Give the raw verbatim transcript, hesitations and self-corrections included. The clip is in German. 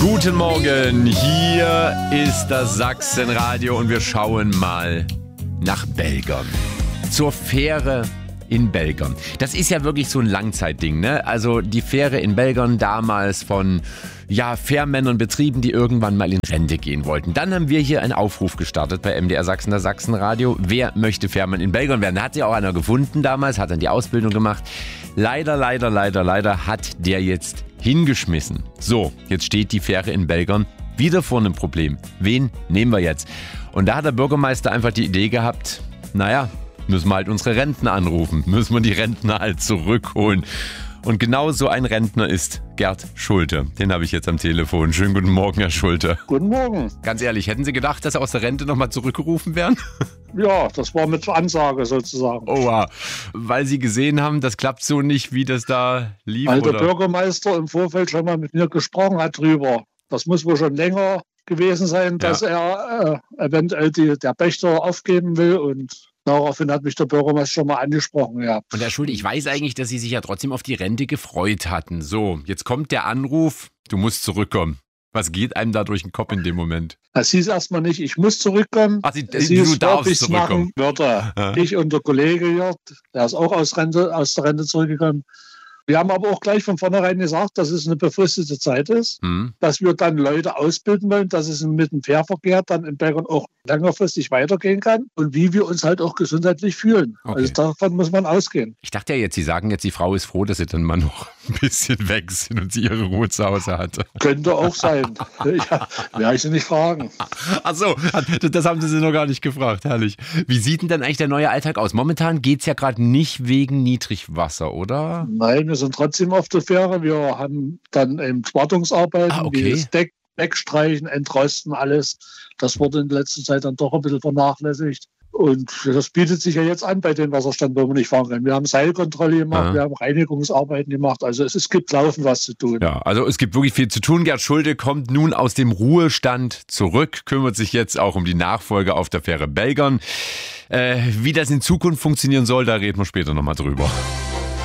Guten Morgen, hier ist das Sachsenradio und wir schauen mal nach Belgern. Zur Fähre in Belgern. Das ist ja wirklich so ein Langzeitding, ne? Also die Fähre in Belgern damals von ja, Fährmännern betrieben, die irgendwann mal in Rente gehen wollten. Dann haben wir hier einen Aufruf gestartet bei M D R Sachsen, das Sachsenradio. Wer möchte Fährmann in Belgern werden? Da hat sich auch einer gefunden damals, hat dann die Ausbildung gemacht. Leider, leider, leider, leider hat der jetzt hingeschmissen. So, jetzt steht die Fähre in Belgern wieder vor einem Problem. Wen nehmen wir jetzt? Und da hat der Bürgermeister einfach die Idee gehabt, naja, müssen wir halt unsere Rentner anrufen, müssen wir die Rentner halt zurückholen. Und genau so ein Rentner ist Gerd Schulte. Den habe ich jetzt am Telefon. Schönen guten Morgen, Herr Schulte. Guten Morgen. Ganz ehrlich, hätten Sie gedacht, dass Sie aus der Rente nochmal zurückgerufen werden? Ja, das war mit Ansage sozusagen. Oh, wow. Weil Sie gesehen haben, das klappt so nicht, wie das da lief, Weil der oder? Bürgermeister im Vorfeld schon mal mit mir gesprochen hat drüber. Das muss wohl schon länger gewesen sein, dass ja. er äh, eventuell die, der Pächter aufgeben will, und daraufhin hat mich der Bürgermeister schon mal angesprochen, ja. Und Herr Schulte, ich weiß eigentlich, dass Sie sich ja trotzdem auf die Rente gefreut hatten. So, jetzt kommt der Anruf, du musst zurückkommen. Was geht einem da durch den Kopf in dem Moment? Es hieß erstmal nicht, ich muss zurückkommen. Ach, Sie, es du hieß, darfst ich zurückkommen. machen würde. Ja. Ich und der Kollege hier, der ist auch aus, Rente, aus der Rente zurückgekommen. Wir haben aber auch gleich von vornherein gesagt, dass es eine befristete Zeit ist, mhm. dass wir dann Leute ausbilden wollen, dass es mit dem Fährverkehr dann in Belgern auch längerfristig weitergehen kann und wie wir uns halt auch gesundheitlich fühlen. Okay. Also davon muss man ausgehen. Ich dachte ja jetzt, Sie sagen jetzt, die Frau ist froh, dass sie dann mal noch ein bisschen weg sind und sie ihre Ruhe zu Hause hatte. Könnte auch sein. Ja, werde ich Sie nicht fragen. Ach so, das haben Sie sie noch gar nicht gefragt. Herrlich. Wie sieht denn dann eigentlich der neue Alltag aus? Momentan geht es ja gerade nicht wegen Niedrigwasser, oder? Nein, wir sind trotzdem auf der Fähre. Wir haben dann eben Wartungsarbeiten, ah, okay. wie das Deck wegstreichen, entrosten, alles. Das wurde in letzter Zeit dann doch ein bisschen vernachlässigt. Und das bietet sich ja jetzt an bei den Wasserständen, wo wir nicht fahren können. Wir haben Seilkontrolle gemacht, ja. wir haben Reinigungsarbeiten gemacht. Also es, es gibt laufend was zu tun. Ja, also es gibt wirklich viel zu tun. Gerd Schulte kommt nun aus dem Ruhestand zurück, kümmert sich jetzt auch um die Nachfolge auf der Fähre Belgern. Äh, wie das in Zukunft funktionieren soll, da reden wir später nochmal drüber.